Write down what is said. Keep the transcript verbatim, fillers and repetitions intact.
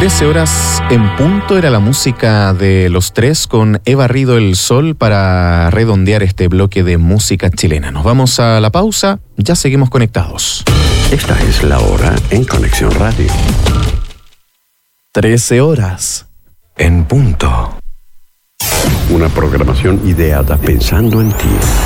trece horas en punto era la música de Los Tres con He barrido el sol para redondear este bloque de música chilena. Nos vamos a la pausa, ya seguimos conectados. Esta es la hora en Conexión Radio. trece horas en punto. Una programación ideada pensando en ti.